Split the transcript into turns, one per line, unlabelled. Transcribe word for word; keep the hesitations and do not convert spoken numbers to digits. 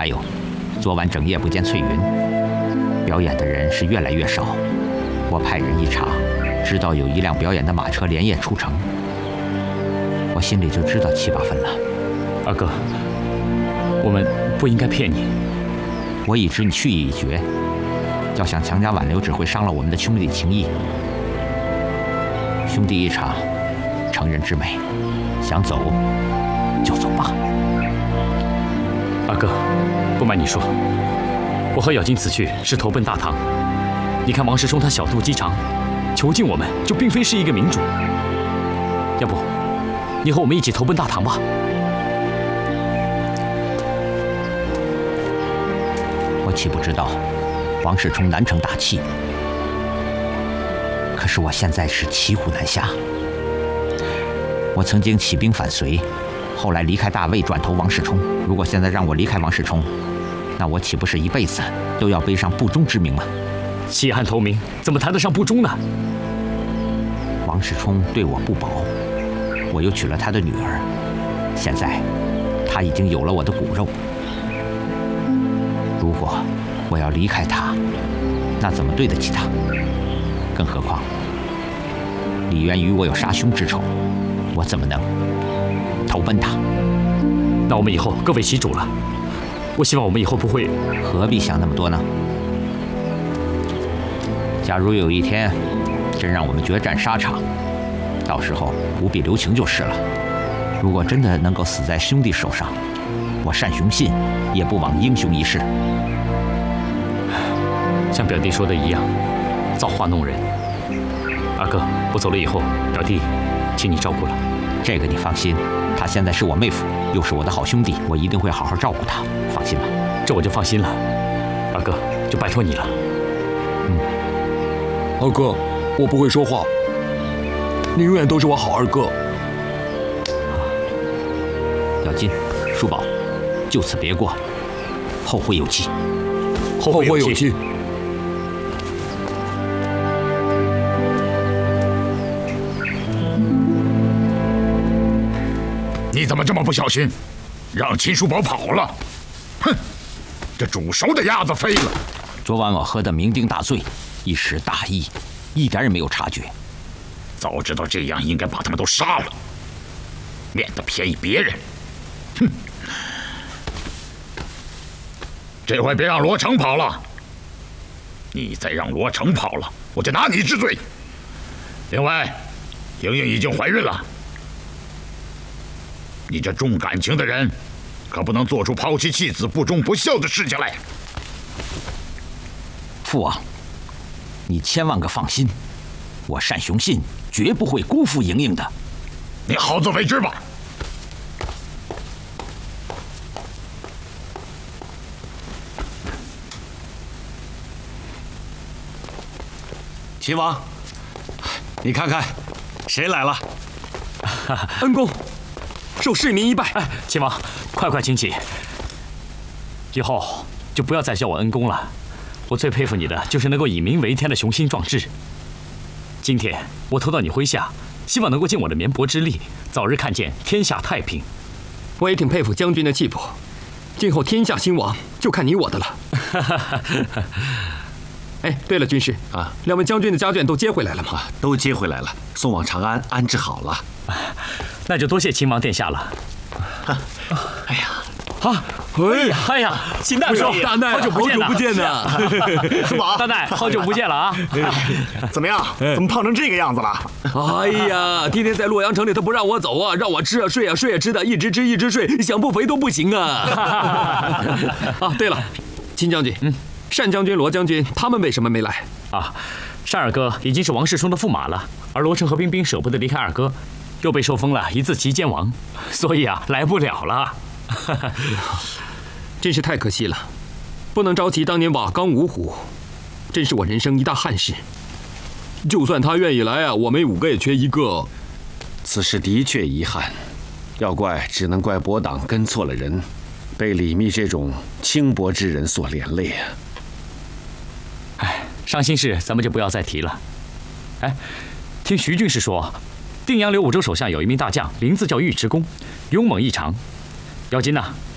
还有，昨晚整夜不见翠云，表演的人是越来越少。我派人一查，知道有一辆表演的马车连夜出城，我心里就知道七八分了。
二哥，我们不应该骗你。
我已知你去意已决，要想强加挽留，只会伤了我们的兄弟情谊。兄弟一场，成人之美，想走就走吧。
二哥，不瞒你说，我和咬金此去是投奔大唐。你看王世充他小肚鸡肠，囚禁我们就并非是一个明主。要不，你和我们一起投奔大唐吧？
我岂不知道王世充难成大器？可是我现在是骑虎难下。我曾经起兵反隋，后来离开大魏，转投王世充。如果现在让我离开王世充，那我岂不是一辈子都要背上不忠之名吗？
弃暗投明，怎么谈得上不忠呢？
王世充对我不薄，我又娶了他的女儿，现在他已经有了我的骨肉。如果我要离开他，那怎么对得起他？更何况李渊与我有杀兄之仇，我怎么能投奔他？
那我们以后各为其主了。我希望我们以后不会……
何必想那么多呢？假如有一天真让我们决战沙场，到时候不必留情就是了。如果真的能够死在兄弟手上，我单雄信也不枉英雄一世。
像表弟说的一样，造化弄人。二哥，我走了以后，表弟，请你照顾了。
这个你放心，他现在是我妹夫，又是我的好兄弟，我一定会好好照顾他，放心吧。
这我就放心了。二哥，就拜托你了。
嗯，
二哥，我不会说话，你永远都是我好二哥。
咬金、叔宝，就此别过，后会有期。
后会有期。
你怎么这么不小心，让秦叔宝跑了？哼，这煮熟的鸭子飞了。
昨晚我喝得酩酊大醉，一时大意，一点也没有察觉。
早知道这样，应该把他们都杀了，免得便宜别人。哼，这回别让罗成跑了。你再让罗成跑了，我就拿你治罪。另外，莹莹已经怀孕了。你这重感情的人，可不能做出抛弃妻子、不忠不孝的事情来。
父王，你千万个放心，我单雄信绝不会辜负莹莹的。
你好自为之吧。
秦王，你看看，谁来了？
恩公。受市民一拜。
哎，秦王，快快请起。以后就不要再叫我恩公了。我最佩服你的就是能够以民为天的雄心壮志。今天我投到你麾下，希望能够尽我的绵薄之力，早日看见天下太平。
我也挺佩服将军的气魄。今后天下兴亡就看你我的了。哎，对了，军师啊，两位将军的家眷都接回来了吗？
啊，都接回来了，送往长安安置好了。
那就多谢秦王殿下了。
哎呀，
啊，哎呀，哎呀，秦大叔，
大奈，
好久不见
好久不见呐！
叔宝，
大奈，好久不见了啊！
怎么样？怎么胖成这个样子了？
哎呀，天天在洛阳城里，他不让我走啊，让我吃啊睡啊睡啊吃的，一直吃一直睡，想不肥都不行啊！啊，对了，秦将军，嗯，单将军、罗将军他们为什么没来？
啊，单二哥已经是王世充的驸马了，而罗成和冰冰舍不得离开二哥。又被受封了一字旗监王，所以啊，来不了了。
真是太可惜了，不能召集当年瓦岗五虎，真是我人生一大憾事。就算他愿意来啊，我们五个也缺一个。
此事的确遗憾，要怪只能怪伯党跟错了人，被李密这种轻薄之人所连累啊。
哎，伤心事咱们就不要再提了。哎，听徐军师说。定阳刘五州手下有一名大将，名字叫尉迟恭，勇猛异常。姚金呐、啊，